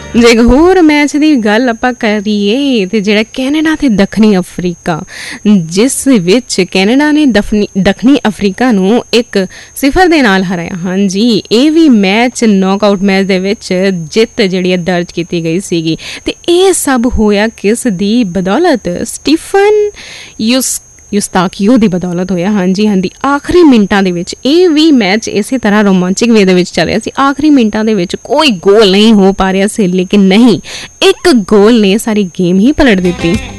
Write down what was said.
ਜੇ ਇੱਕ ਹੋਰ ਮੈਚ ਦੀ ਗੱਲ ਆਪਾਂ ਕਰੀਏ ਤੇ ਜਿਹੜਾ ਕੈਨੇਡਾ ਤੇ ਦੱਖਣੀ ਅਫਰੀਕਾ, ਜਿਸ ਵਿੱਚ ਕੈਨੇਡਾ ਨੇ ਦੱਖਣੀ ਅਫਰੀਕਾ ਨੂੰ 1-0 ਦੇ ਨਾਲ ਹਰਾਇਆ। ਹਾਂਜੀ, ਇਹ ਵੀ ਮੈਚ ਨੌਕਆਊਟ ਮੈਚ ਦੇ ਵਿੱਚ ਜਿੱਤ ਜਿਹੜੀ ਹੈ ਦਰਜ ਕੀਤੀ ਗਈ ਸੀਗੀ। ਤੇ ਇਹ ਸਭ ਹੋਇਆ ਕਿਸ ਦੀ ਬਦੌਲਤ? ਸਟੀਫਨ ਯੂਸਤਾਕਿਓ ਦੀ ਬਦੌਲਤ ਹੋਇਆ। ਹਾਂਜੀ, ਆਖਰੀ ਮਿੰਟਾਂ ਦੇ ਵਿੱਚ ਇਹ ਵੀ ਮੈਚ ਇਸੇ ਤਰ੍ਹਾਂ ਰੋਮਾਂਚਿਕ ਵੇ ਦੇ ਵਿੱਚ ਚੱਲ ਰਿਹਾ ਸੀ। ਆਖਰੀ ਮਿੰਟਾਂ ਦੇ ਵਿੱਚ ਕੋਈ ਗੋਲ ਨਹੀਂ ਹੋ ਪਾ ਰਿਹਾ ਸੀ, ਲੇਕਿਨ ਨਹੀਂ, ਇੱਕ ਗੋਲ ਨੇ ਸਾਰੀ ਗੇਮ ਹੀ ਪਲਟ ਦਿੱਤੀ।